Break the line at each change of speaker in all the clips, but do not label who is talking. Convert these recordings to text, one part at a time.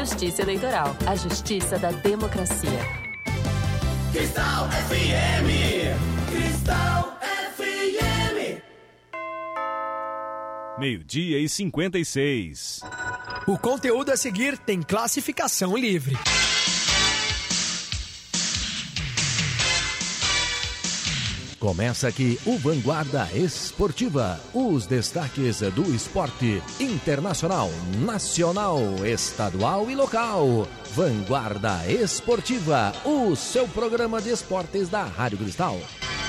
Justiça Eleitoral, a justiça da democracia.
Cristal FM. Cristal FM.
12:56.
O conteúdo a seguir tem classificação livre.
Começa aqui o Vanguarda Esportiva. Os destaques do esporte internacional, nacional, estadual e local. Vanguarda Esportiva, o seu programa de esportes da Rádio Cristal.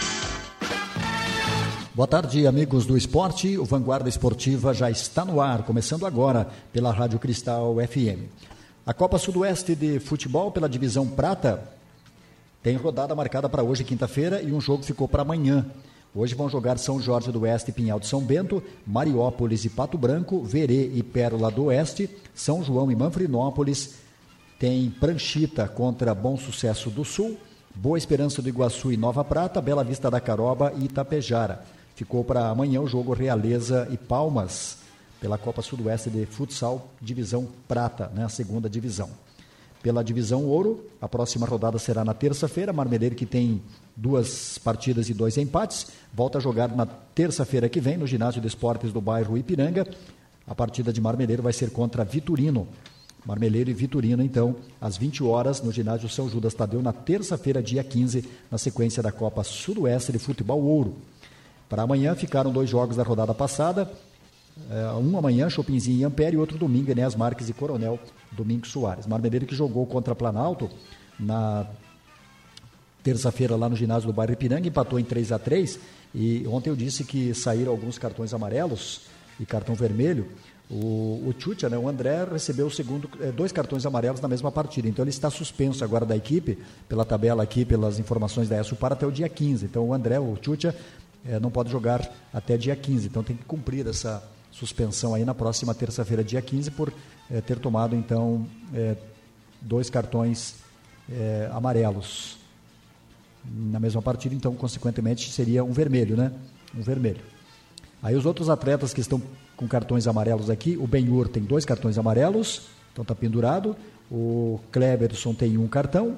Boa tarde, amigos do esporte. O Vanguarda Esportiva já está no ar, começando agora pela Rádio Cristal FM. A Copa Sudoeste de Futebol pela Divisão Prata tem rodada marcada para hoje, quinta-feira, e um jogo ficou para amanhã. Hoje vão jogar São Jorge do Oeste e Pinhal de São Bento, Mariópolis e Pato Branco, Verê e Pérola do Oeste, São João e Manfrinópolis, tem Pranchita contra Bom Sucesso do Sul, Boa Esperança do Iguaçu e Nova Prata, Bela Vista da Caroba e Itapejara. Ficou para amanhã o jogo Realeza e Palmas, pela Copa Sudoeste de Futsal, Divisão Prata, né, a segunda divisão. Pela Divisão Ouro, a próxima rodada será na terça-feira. Marmeleiro, que tem 2 partidas e 2 empates, volta a jogar na terça-feira que vem no Ginásio de Esportes do bairro Ipiranga. A partida de Marmeleiro vai ser contra Vitorino. Marmeleiro e Vitorino, então, às 20 horas, no Ginásio São Judas Tadeu, na terça-feira, dia 15, na sequência da Copa Sudoeste de Futebol Ouro. Para amanhã ficaram 2 jogos da rodada passada. Um amanhã, Chopinzinho e Ampere, e outro domingo, Enéas Marques e Coronel Domingos Soares. Marmeleiro, que jogou contra Planalto na terça-feira lá no ginásio do bairro Ipiranga, empatou em 3-3, e ontem eu disse que saíram alguns cartões amarelos e cartão vermelho. O Chucha, né, o André, recebeu 2 cartões amarelos na mesma partida, então ele está suspenso agora da equipe, pela tabela aqui, pelas informações da ESUPAR, até o dia 15. Então o André, o Chucha, não pode jogar até dia 15, então tem que cumprir essa suspensão aí na próxima terça-feira, dia 15, por ter tomado, então, 2 cartões amarelos na mesma partida, então, consequentemente, seria um vermelho, né? Um vermelho. Aí os outros atletas que estão com cartões amarelos aqui, o Benhur tem 2 cartões amarelos, então está pendurado, o Kleberson tem 1 cartão,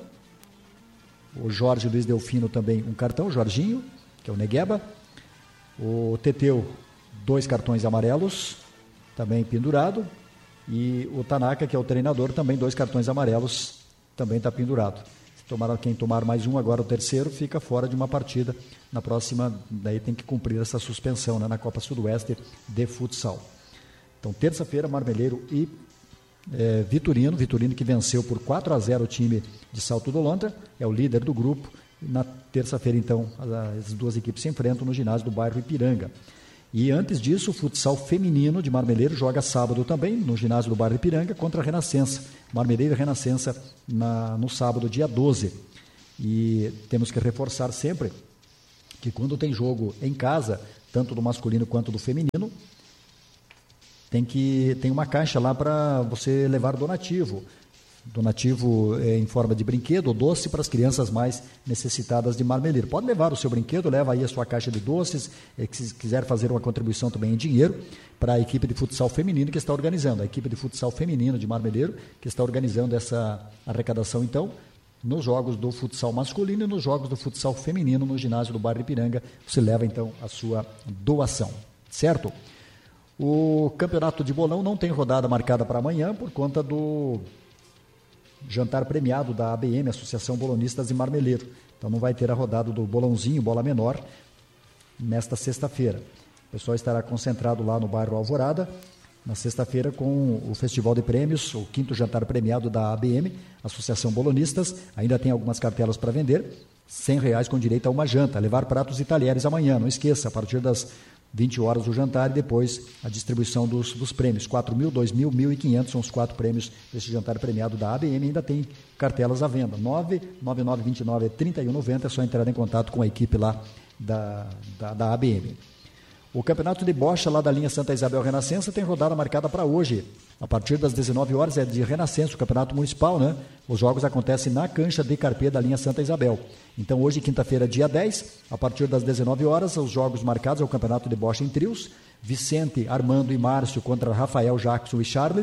o Jorge Luiz Delfino também 1 cartão, o Jorginho, que é o Negueba, o Teteu, 2 cartões amarelos, também pendurado, e o Tanaka, que é o treinador, também 2 cartões amarelos, também está pendurado. Quem tomar mais um, agora o terceiro, fica fora de uma partida. Na próxima, daí tem que cumprir essa suspensão, né, na Copa Sudoeste de Futsal. Então, terça-feira, Marmeleiro e Vitorino que venceu por 4-0 o time de Salto do Lontra, é o líder do grupo. Na terça-feira, então, as 2 equipes se enfrentam no ginásio do bairro Ipiranga. E antes disso, o futsal feminino de Marmeleiro joga sábado também, no ginásio do bairro Ipiranga, contra a Renascença. Marmeleiro e Renascença no sábado, dia 12. E temos que reforçar sempre que quando tem jogo em casa, tanto do masculino quanto do feminino, tem uma caixa lá para você levar donativo. Donativo em forma de brinquedo ou doce para as crianças mais necessitadas de Marmeleiro. Pode levar o seu brinquedo, leva aí a sua caixa de doces, se quiser fazer uma contribuição também em dinheiro para a equipe de futsal feminino que está organizando. A equipe de futsal feminino de Marmeleiro que está organizando essa arrecadação, então, nos jogos do futsal masculino e nos jogos do futsal feminino no ginásio do bairro Ipiranga. Você leva, então, a sua doação, certo? O campeonato de bolão não tem rodada marcada para amanhã por conta do jantar premiado da ABM, Associação Bolonistas de Marmeleiro. Então não vai ter a rodada do bolãozinho, bola menor, nesta sexta-feira. O pessoal estará concentrado lá no bairro Alvorada, na sexta-feira, com o Festival de Prêmios, o 5º jantar premiado da ABM, Associação Bolonistas. Ainda tem algumas cartelas para vender, R$100 com direito a uma janta. Levar pratos e talheres amanhã, não esqueça, a partir das 20 horas o jantar e depois a distribuição dos prêmios. 4.000, 2.000, 1.500 são os 4 prêmios desse jantar premiado da ABM. Ainda tem cartelas à venda. 99929-3190, é só entrar em contato com a equipe lá da ABM. O campeonato de bocha lá da linha Santa Isabel Renascença tem rodada marcada para hoje. A partir das 19 horas é de Renascença, o campeonato municipal, né? Os jogos acontecem na cancha de Carpê da linha Santa Isabel. Então hoje, quinta-feira, dia 10, a partir das 19 horas, os jogos marcados é o campeonato de bocha em trios. Vicente, Armando e Márcio contra Rafael, Jackson e Charles.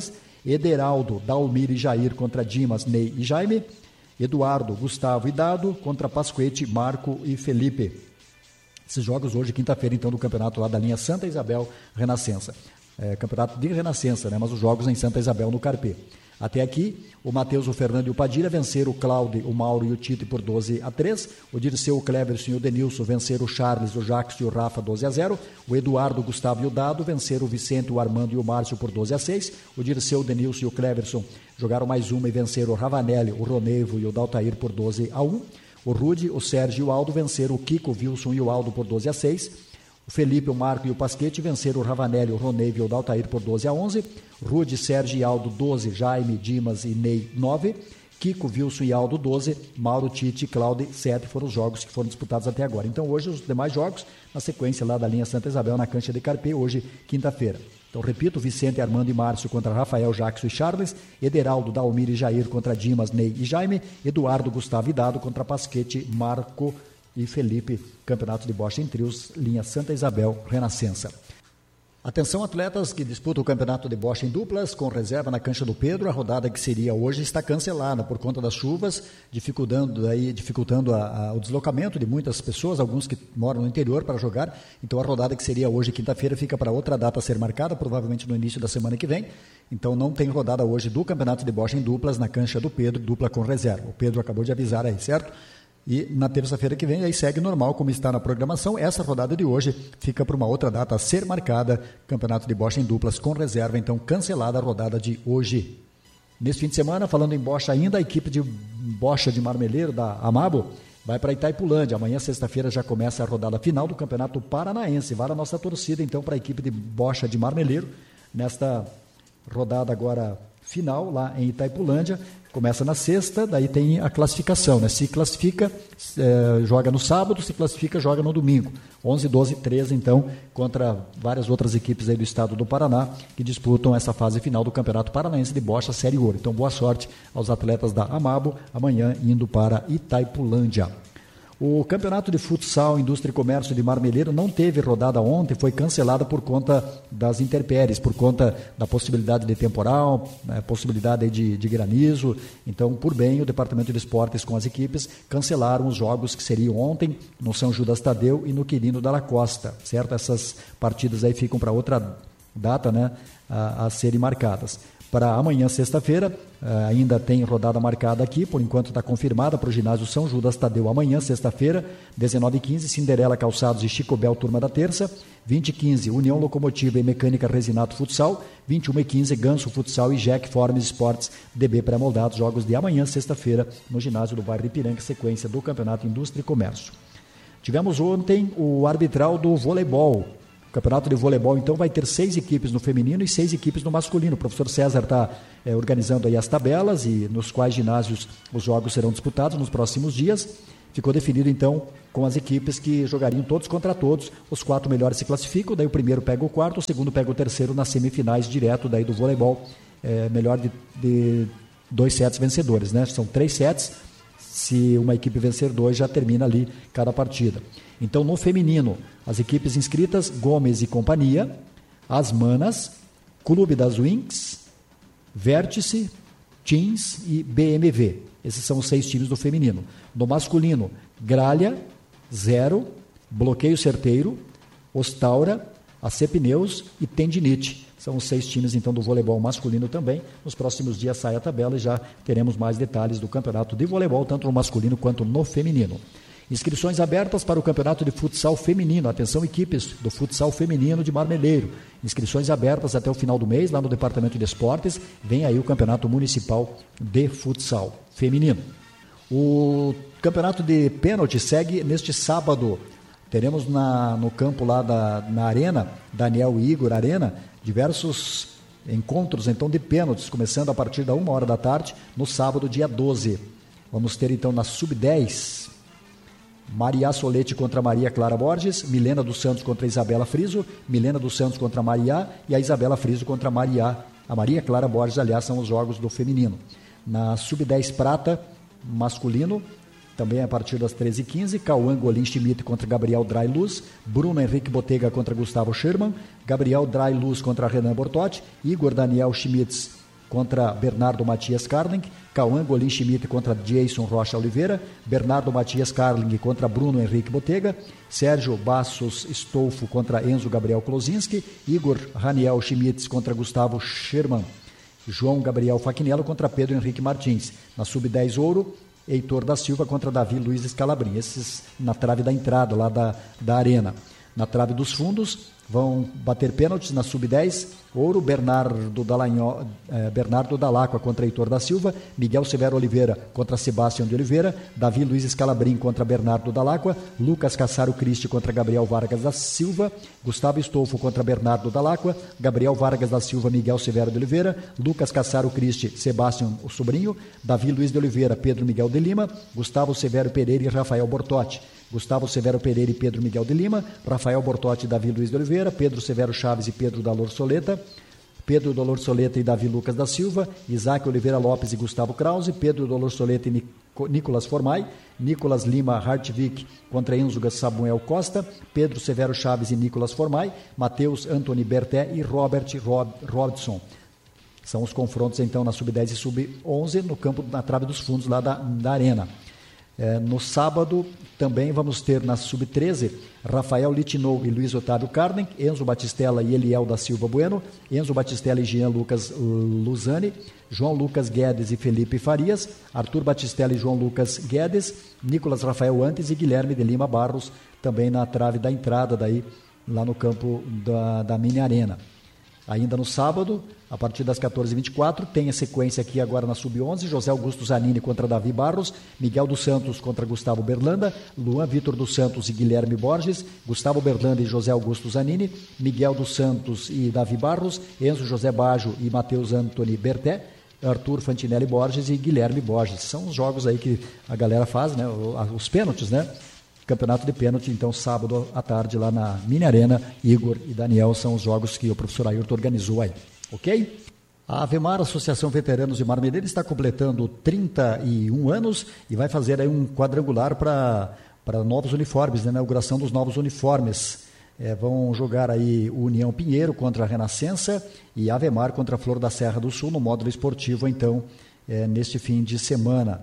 Ederaldo, Dalmir e Jair contra Dimas, Ney e Jaime. Eduardo, Gustavo e Dado contra Pasquete, Marco e Felipe. Esses jogos hoje, quinta-feira, então, do campeonato lá da linha Santa Isabel Renascença. Campeonato de Renascença, né? Mas os jogos em Santa Isabel no Carpê. Até aqui, o Matheus, o Fernando e o Padilha venceram o Cláudio, o Mauro e o Tito por 12-3. O Dirceu, o Cleverson e o Denilson venceram o Charles, o Jacques e o Rafa 12-0. O Eduardo, o Gustavo e o Dado venceram o Vicente, o Armando e o Márcio por 12-6. O Dirceu, o Denilson e o Cleverson jogaram mais uma e venceram o Ravanelli, o Ronevo e o Daltair por 12-1. O Rude, o Sérgio e o Aldo venceram o Kiko, o Wilson e o Aldo por 12-6. O Felipe, o Marco e o Pasquete venceram o Ravanelli, o Roneve e o Daltair por 12-11. Rude, Sérgio e Aldo 12, Jaime, Dimas e Ney 9. Kiko, Wilson e Aldo 12, Mauro, Tite e Cláudio 7 foram os jogos que foram disputados até agora. Então hoje os demais jogos, na sequência lá da linha Santa Isabel, na cancha de Carpê, hoje quinta-feira. Então repito, Vicente, Armando e Márcio contra Rafael, Jackson e Charles. Ederaldo, Dalmir e Jair contra Dimas, Ney e Jaime. Eduardo, Gustavo e Dado contra Pasquete, Marco e Felipe. Campeonato de bocha em trios, linha Santa Isabel, Renascença. Atenção, atletas que disputam o campeonato de bocha em duplas com reserva na cancha do Pedro. A rodada que seria hoje está cancelada por conta das chuvas, dificultando o deslocamento de muitas pessoas, alguns que moram no interior para jogar. Então a rodada que seria hoje, quinta-feira, fica para outra data a ser marcada, provavelmente no início da semana que vem. Então não tem rodada hoje do campeonato de bocha em duplas na cancha do Pedro, dupla com reserva. O Pedro acabou de avisar aí, certo? E na terça-feira que vem aí segue normal como está na programação. Essa rodada de hoje fica para uma outra data a ser marcada, campeonato de bocha em duplas com reserva, então cancelada a rodada de hoje. Nesse fim de semana, falando em bocha ainda, a equipe de bocha de Marmeleiro da Amabo vai para Itaipulândia. Amanhã, sexta-feira, já começa a rodada final do Campeonato Paranaense. Vale a nossa torcida então para a equipe de bocha de Marmeleiro nesta rodada agora final lá em Itaipulândia. Começa na sexta, daí tem a classificação, né? Se classifica, joga no sábado, se classifica, joga no domingo. 11, 12, 13, então, contra várias outras equipes aí do estado do Paraná que disputam essa fase final do Campeonato Paranaense de Bocha Série Ouro. Então, boa sorte aos atletas da Amabo, amanhã indo para Itaipulândia. O campeonato de futsal, indústria e comércio de Marmeleiro não teve rodada ontem, foi cancelada por conta das intempéries, por conta da possibilidade de temporal, possibilidade de granizo. Então, por bem, o Departamento de Esportes com as equipes cancelaram os jogos que seriam ontem no São Judas Tadeu e no Quirino Dalla Costa, certo? Essas partidas aí ficam para outra data, né, a serem marcadas. Para amanhã, sexta-feira, ainda tem rodada marcada aqui, por enquanto está confirmada para o ginásio São Judas Tadeu. Amanhã, sexta-feira, 19h15, Cinderela Calçados e Chico Bel, turma da terça. 20h15, União Locomotiva e Mecânica Resinato Futsal. 21h15, Ganso Futsal e Jack Formes Esportes DB pré-moldados. Jogos de amanhã, sexta-feira, no ginásio do bairro Ipiranga, sequência do Campeonato Indústria e Comércio. Tivemos ontem o arbitral do voleibol. O campeonato de voleibol, então, vai ter 6 equipes no feminino e 6 equipes no masculino. O professor César está organizando aí as tabelas e nos quais ginásios os jogos serão disputados nos próximos dias. Ficou definido, então, com as equipes que jogariam todos contra todos. Os 4 melhores se classificam, daí o primeiro pega o quarto, o segundo pega o terceiro nas semifinais direto daí do voleibol. Melhor de 2 sets vencedores, né? São 3 sets. Se uma equipe vencer 2, já termina ali cada partida. Então, no feminino, as equipes inscritas, Gomes e Companhia, As Manas, Clube das Wings, Vértice, Teams e BMV. Esses são os 6 times do feminino. No masculino, Gralha, Zero, Bloqueio Certeiro, Ostaura, AC Pneus e Tendinite. São os 6 times, então, do voleibol masculino também. Nos próximos dias sai a tabela e já teremos mais detalhes do campeonato de voleibol, tanto no masculino quanto no feminino. Inscrições abertas para o campeonato de futsal feminino. Atenção, equipes do futsal feminino de Marmeleiro. Inscrições abertas até o final do mês, lá no Departamento de Esportes. Vem aí o campeonato municipal de futsal feminino. O campeonato de pênalti segue neste sábado. Teremos no campo lá na Arena, Daniel e Igor Arena, diversos encontros então de pênaltis, começando a partir da 1h da tarde, no sábado, dia 12. Vamos ter então na Sub-10, Maria Solete contra Maria Clara Borges, Milena dos Santos contra Isabela Friso, Milena dos Santos contra Maria e a Isabela Friso contra Maria. A Maria Clara Borges, aliás, são os jogos do feminino. Na Sub-10 prata, masculino, também a partir das 13h15, Cauã Golim Schmidt contra Gabriel Drailuz, Bruno Henrique Botega contra Gustavo Sherman, Gabriel Drailuz contra Renan Bortotti, Igor Daniel Schmitz contra Bernardo Matias Carling, Cauã Golim Schmidt contra Jason Rocha Oliveira, Bernardo Matias Carling contra Bruno Henrique Botega, Sérgio Bassos Stolfo contra Enzo Gabriel Klosinski, Igor Raniel Schmitz contra Gustavo Sherman, João Gabriel Faquinello contra Pedro Henrique Martins. Na sub-10 ouro, Heitor da Silva contra Davi Luiz Scalabrin, esses na trave da entrada lá da arena. Na trave dos fundos vão bater pênaltis na sub-10 ouro, Bernardo Dalacqua contra Heitor da Silva, Miguel Severo Oliveira contra Sebastião de Oliveira, Davi Luiz Scalabrin contra Bernardo Dalacqua, Lucas Cassaro Cristi contra Gabriel Vargas da Silva, Gustavo Stolfo contra Bernardo Dalacqua, Gabriel Vargas da Silva, Miguel Severo de Oliveira, Lucas Cassaro Cristi, Sebastião o Sobrinho, Davi Luiz de Oliveira, Pedro Miguel de Lima, Gustavo Severo Pereira e Rafael Bortotti. Gustavo Severo Pereira e Pedro Miguel de Lima, Rafael Bortotti e Davi Luiz de Oliveira, Pedro Severo Chaves e Pedro Dalor Soleta, Pedro Dolor Soleta e Davi Lucas da Silva, Isaac Oliveira Lopes e Gustavo Krause, Pedro Dolor Soleta e Nicolas Formai, Nicolas Lima Hartwig contra Enzo Samuel Costa, Pedro Severo Chaves e Nicolas Formai, Matheus Antony Berté e Robert Robson. São os confrontos então na sub-10 e sub-11 no campo, na trave dos fundos lá da arena. No sábado também vamos ter na sub-13 Rafael Litinou e Luiz Otávio Carden, Enzo Batistella e Eliel da Silva Bueno, Enzo Batistella e Jean Lucas Luzani, João Lucas Guedes e Felipe Farias, Arthur Batistella e João Lucas Guedes, Nicolas Rafael Antes e Guilherme de Lima Barros, também na trave da entrada daí, lá no campo da Mini Arena. Ainda no sábado, a partir das 14h24, tem a sequência aqui agora na sub-11, José Augusto Zanini contra Davi Barros, Miguel dos Santos contra Gustavo Berlanda, Luan Vitor dos Santos e Guilherme Borges, Gustavo Berlanda e José Augusto Zanini, Miguel dos Santos e Davi Barros, Enzo José Baggio e Matheus Antony Berté, Arthur Fantinelli Borges e Guilherme Borges. São os jogos aí que a galera faz, né? Os pênaltis, né? Campeonato de pênalti, então, sábado à tarde lá na Mini Arena, Igor e Daniel são os jogos que o professor Ayrton organizou aí, ok? A Avemar, Associação Veteranos de Marmeleiro, está completando 31 anos e vai fazer aí um quadrangular para novos uniformes, né? Na inauguração dos novos uniformes. Vão jogar aí o União Pinheiro contra a Renascença e a Avemar contra a Flor da Serra do Sul no módulo esportivo, então, neste fim de semana.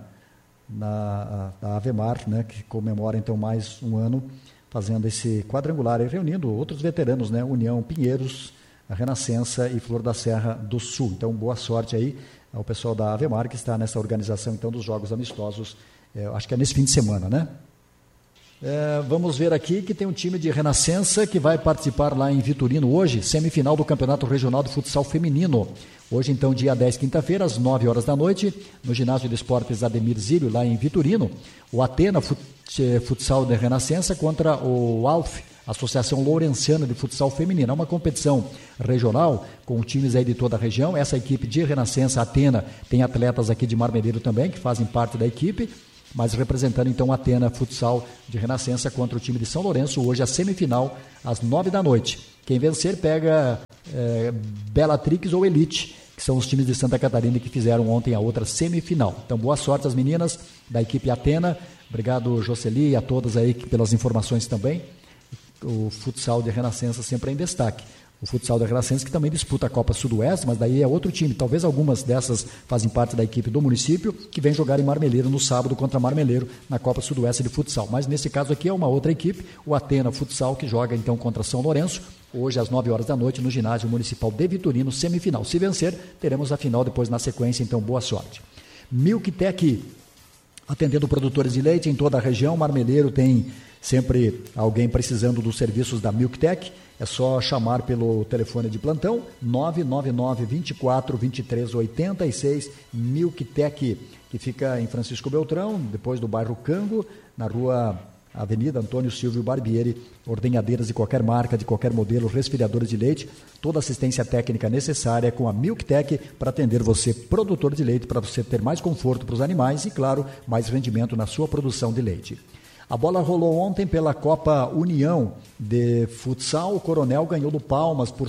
Na Avemar, né, que comemora então mais um ano fazendo esse quadrangular e reunindo outros veteranos, né, União Pinheiros, a Renascença e Flor da Serra do Sul. Então, boa sorte aí ao pessoal da Avemar que está nessa organização então dos Jogos Amistosos, acho que é nesse fim de semana, né? Vamos ver aqui que tem um time de Renascença que vai participar lá em Vitorino hoje, semifinal do Campeonato Regional de Futsal Feminino. Hoje, então, dia 10, quinta-feira, às 9 horas da noite, no Ginásio de Esportes Ademir Zílio, lá em Vitorino, o Atena Futsal de Renascença contra o ALF, Associação Lourenciana de Futsal Feminino. É uma competição regional com times aí de toda a região. Essa equipe de Renascença, Atena, tem atletas aqui de Marmeleiro também, que fazem parte da equipe, mas representando então a Atena Futsal de Renascença contra o time de São Lourenço, hoje a semifinal, às 9 da noite. Quem vencer pega Bellatrix ou Elite, que são os times de Santa Catarina que fizeram ontem a outra semifinal. Então, boa sorte às meninas da equipe Atena. Obrigado, Jocely, e a todas aí pelas informações também. O futsal de Renascença sempre em destaque. O futsal da Renascença que também disputa a Copa Sudoeste, mas daí é outro time. Talvez algumas dessas fazem parte da equipe do município, que vem jogar em Marmeleiro no sábado contra Marmeleiro na Copa Sudoeste de Futsal. Mas nesse caso aqui é uma outra equipe, o Atena Futsal, que joga então contra São Lourenço, hoje às 9 horas da noite no Ginásio Municipal de Vitorino, semifinal. Se vencer, teremos a final depois na sequência, então boa sorte. Milktec, atendendo produtores de leite em toda a região. Marmeleiro tem sempre alguém precisando dos serviços da Milktec. É só chamar pelo telefone de plantão 999 24 23 86, Milktec, que fica em Francisco Beltrão, depois do bairro Cango, na rua Avenida Antônio Silvio Barbieri. Ordenhadeiras de qualquer marca, de qualquer modelo, resfriadores de leite, toda a assistência técnica necessária com a Milktec para atender você, produtor de leite, para você ter mais conforto para os animais e, claro, mais rendimento na sua produção de leite. A bola rolou ontem pela Copa União de Futsal. O Coronel ganhou do Palmas por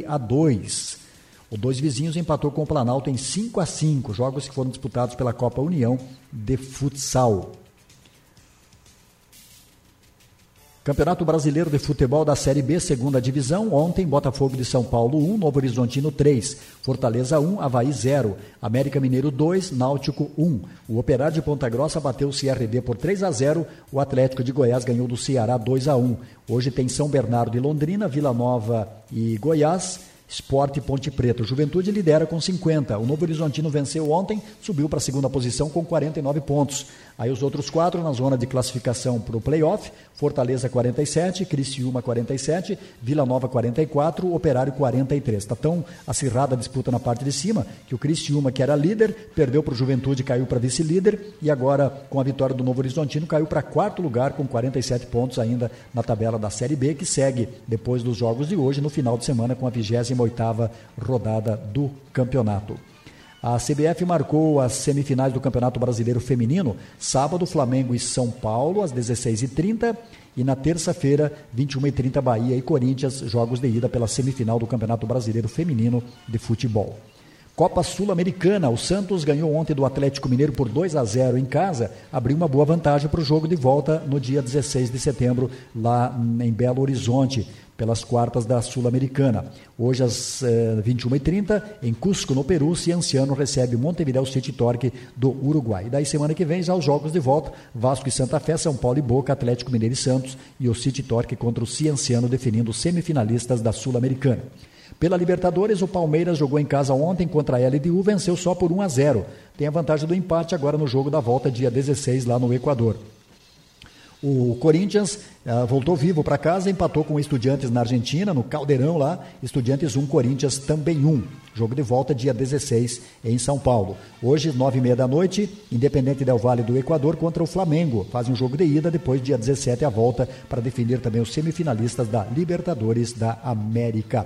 7-2. O Dois Vizinhos empatou com o Planalto em 5-5. Jogos que foram disputados pela Copa União de Futsal. Campeonato Brasileiro de Futebol da Série B, segunda divisão. Ontem, Botafogo de São Paulo 1, Novo Horizontino 3, Fortaleza 1, Avaí 0, América Mineiro 2, Náutico 1. O Operário de Ponta Grossa bateu o CRB por 3-0, o Atlético de Goiás ganhou do Ceará 2-1. Hoje tem São Bernardo e Londrina, Vila Nova e Goiás, Sport e Ponte Preta. Juventude lidera com 50. O Novo Horizontino venceu ontem, subiu para a segunda posição com 49 pontos. Aí os outros 4 na zona de classificação para o play-off: Fortaleza 47, Criciúma 47, Vila Nova 44, Operário 43. Está tão acirrada a disputa na parte de cima que o Criciúma, que era líder, perdeu para o Juventude, caiu para vice-líder, e agora, com a vitória do Novo Horizontino, caiu para 4º lugar com 47 pontos ainda na tabela da Série B, que segue depois dos jogos de hoje, no final de semana, com a 28ª rodada do campeonato. A CBF marcou as semifinais do Campeonato Brasileiro Feminino, sábado, Flamengo e São Paulo, às 16h30, e na terça-feira, 21h30, Bahia e Corinthians, jogos de ida pela semifinal do Campeonato Brasileiro Feminino de Futebol. Copa Sul-Americana, o Santos ganhou ontem do Atlético Mineiro por 2-0 em casa, abriu uma boa vantagem para o jogo de volta no dia 16 de setembro, lá em Belo Horizonte, pelas quartas da Sul-Americana. Hoje, às 21h30, em Cusco, no Peru, Cienciano recebe o Montevideo City Torque do Uruguai. E daí, semana que vem, já os jogos de volta: Vasco e Santa Fé, São Paulo e Boca, Atlético Mineiro e Santos, e o City Torque contra o Cienciano, definindo os semifinalistas da Sul-Americana. Pela Libertadores, o Palmeiras jogou em casa ontem contra a LDU, venceu só por 1-0. Tem a vantagem do empate agora no jogo da volta, dia 16, lá no Equador. O Corinthians voltou vivo para casa, empatou com o Estudiantes na Argentina, no Caldeirão lá, Estudiantes 1, Corinthians também 1. Jogo de volta dia 16 em São Paulo. Hoje, 9h30 da noite, Independente Del Valle do Equador contra o Flamengo. Fazem um jogo de ida, depois dia 17 a volta, para definir também os semifinalistas da Libertadores da América.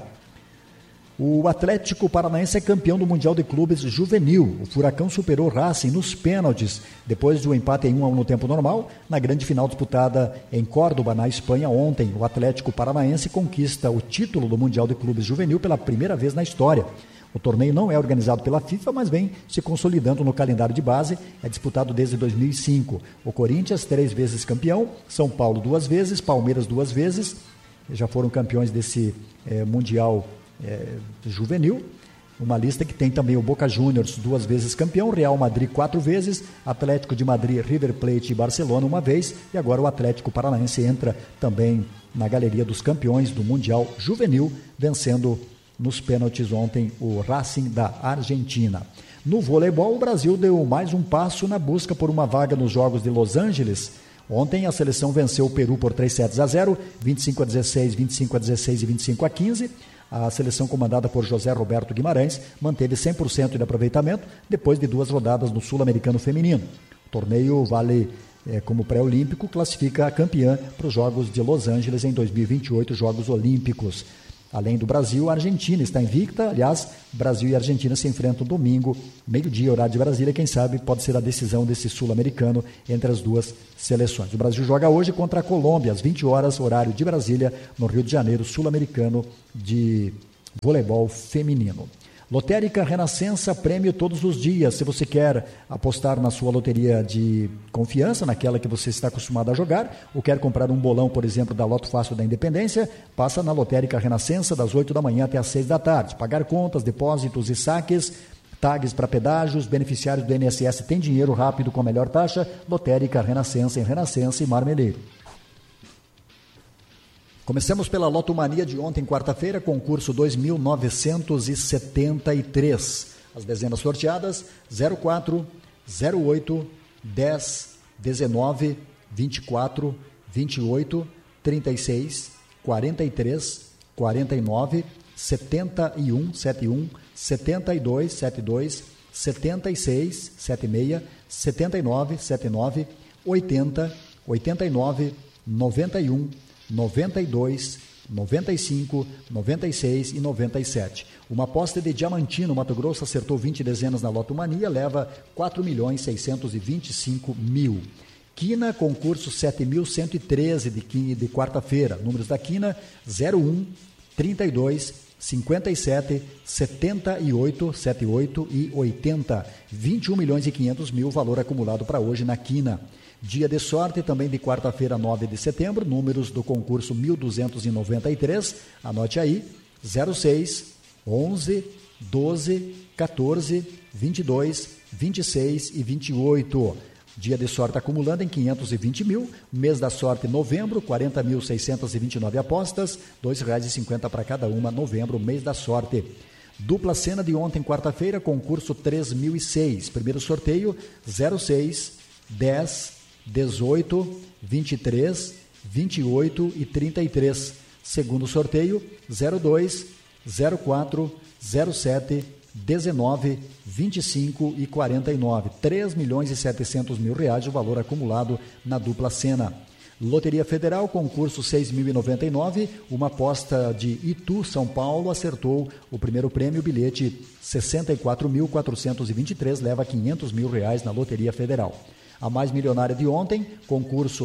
O Atlético Paranaense é campeão do Mundial de Clubes Juvenil. O Furacão superou o Racing nos pênaltis, depois de um empate em 1-1 no tempo normal, na grande final disputada em Córdoba, na Espanha, ontem. O Atlético Paranaense conquista o título do Mundial de Clubes Juvenil pela primeira vez na história. O torneio não é organizado pela FIFA, mas vem se consolidando no calendário de base, é disputado desde 2005. O Corinthians, 3 vezes campeão, São Paulo 2 vezes, Palmeiras 2 vezes, já foram campeões desse Mundial juvenil. Uma lista que tem também o Boca Juniors 2 vezes campeão, Real Madrid 4 vezes, Atlético de Madrid, River Plate e Barcelona 1 vez, e agora o Atlético Paranaense entra também na galeria dos campeões do Mundial Juvenil, vencendo nos pênaltis ontem o Racing da Argentina. No voleibol, o Brasil deu mais um passo na busca por uma vaga nos Jogos de Los Angeles. Ontem a seleção venceu o Peru por 3-0, 25-16, 25-16 e 25-15. A seleção comandada por José Roberto Guimarães manteve 100% de aproveitamento depois de 2 rodadas no Sul-Americano Feminino. O torneio vale como pré-olímpico, classifica a campeã para os Jogos de Los Angeles em 2028, Jogos Olímpicos. Além do Brasil, a Argentina está invicta. Aliás, Brasil e Argentina se enfrentam domingo, meio-dia, horário de Brasília. Quem sabe pode ser a decisão desse sul-americano entre as duas seleções. O Brasil joga hoje contra a Colômbia, às 20 horas, horário de Brasília, no Rio de Janeiro, sul-americano de voleibol feminino. Lotérica Renascença, prêmio todos os dias. Se você quer apostar na sua loteria de confiança, naquela que você está acostumado a jogar, ou quer comprar um bolão, por exemplo, da Loto Fácil da Independência, passa na Lotérica Renascença das 8 da manhã até as 6 da tarde. Pagar contas, depósitos e saques, tags para pedágios, beneficiários do INSS têm dinheiro rápido com a melhor taxa. Lotérica Renascença em Renascença e Marmeleiro. Começamos pela Lotomania de ontem, quarta-feira, concurso 2.973. As dezenas sorteadas: 04, 08, 10, 19, 24, 28, 36, 43, 49, 71, 71, 72, 72, 76, 76, 79, 79, 80, 89, 91, 92, 95, 96 e 97. Uma aposta de Diamantino, Mato Grosso, acertou 20 dezenas na Lotomania, leva 4.625.000. Quina, concurso 7.113 de quarta-feira. Números da Quina: 01, 32, 57, 78, 78 e 80. 21 milhões e 500 mil, valor acumulado para hoje na quina. Dia de sorte também de quarta-feira, 9 de setembro, números do concurso 1293, anote aí, 06, 11, 12, 14, 22, 26 e 28. Dia de sorte acumulando em 520 mil, mês da sorte novembro, 40.629 apostas, R$ 2,50 para cada uma, novembro, mês da sorte. Dupla cena de ontem, quarta-feira, concurso 3006, primeiro sorteio 06, 10, 18, 23, 28 e 33, segundo sorteio 02, 04, 07, 19, 25 e 49, 3 milhões e 700 mil reais o valor acumulado na dupla cena. Loteria Federal, concurso 6.099, uma aposta de Itu, São Paulo, acertou o primeiro prêmio, bilhete 64.423, leva 500 mil reais na Loteria Federal. A mais milionária de ontem, concurso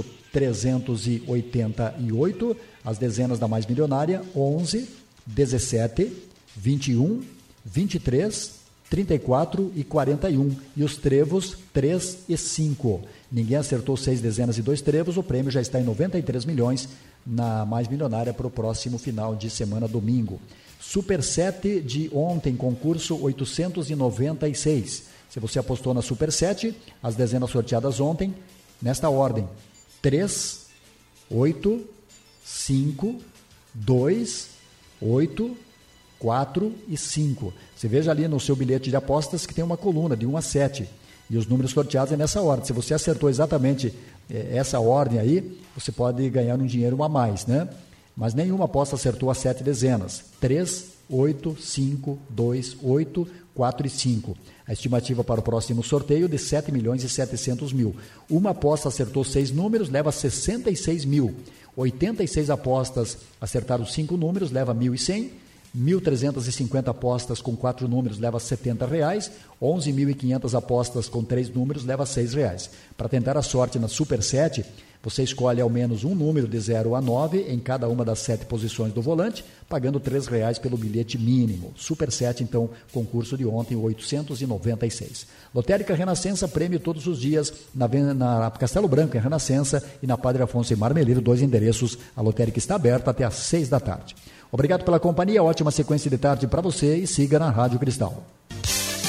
388, as dezenas da mais milionária, 11, 17, 21, 23, 34 e 41. E os trevos, 3 e 5. Ninguém acertou 6 dezenas e 2 trevos, o prêmio já está em 93 milhões na mais milionária para o próximo final de semana, domingo. Super 7 de ontem, concurso 896. Se você apostou na Super 7, as dezenas sorteadas ontem, nesta ordem: 3, 8, 5, 2, 8, 4 e 5. Você veja ali no seu bilhete de apostas que tem uma coluna de 1 a 7. E os números sorteados é nessa ordem. Se você acertou exatamente essa ordem aí, você pode ganhar um dinheiro a mais, né? Mas nenhuma aposta acertou as 7 dezenas. 3, 8, 5, 2, 8, 4 e 5. A estimativa para o próximo sorteio de 7 milhões e 700 mil. Uma aposta acertou 6 números, leva 66 mil. 86 apostas acertaram 5 números, leva 1.100. 1.350 apostas com 4 números leva R$ 70. 11.500 apostas com 3 números leva R$ 6. Para tentar a sorte na Super 7, você escolhe ao menos um número de 0 a 9 em cada uma das 7 posições do volante, pagando R$ 3 pelo bilhete mínimo. Super 7, então, concurso de ontem, 896. Lotérica Renascença, prêmio todos os dias na Castelo Branco, em Renascença, e na Padre Afonso em Marmeleiro, 2 endereços. A lotérica está aberta até às 6 da tarde. Obrigado pela companhia, ótima sequência de tarde para você e siga na Rádio Cristal.